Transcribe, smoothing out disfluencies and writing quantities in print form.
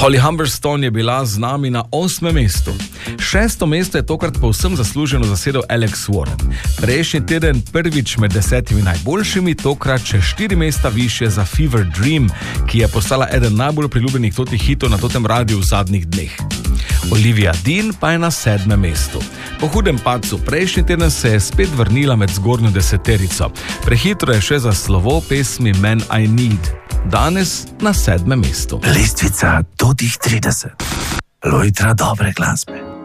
Holly Humberstone je bila z nami na 8. mestu. 6. mesto je tokrat povsem zasluženo zasedel Alex Warren. Prejšnji teden prvič med 10 najboljšimi, tokrat še 4 mesta više za Fever Dream, ki je postala eden najbolj priljubljenih totih hitov na totem radiju v zadnjih dneh. Olivia Dean pa je na 7. mestu. Po hudem padcu prejšnji teden se je spet vrnila med zgornjo deseterico. Prehitro je še za slovo pesmi Man I Need. Danes na 7. mestu. Lestvica do tih 30. Lojtra dobre glasbe.